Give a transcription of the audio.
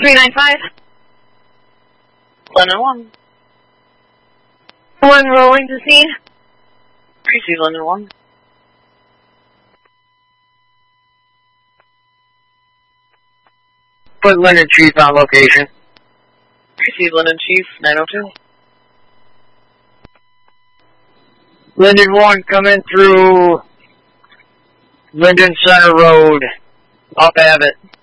395. London 1. 1 rolling to scene. Receive London 1. Put London Chief on location. Receive London Chief 902. Linden 1 coming through Linden Center Road, up Abbott.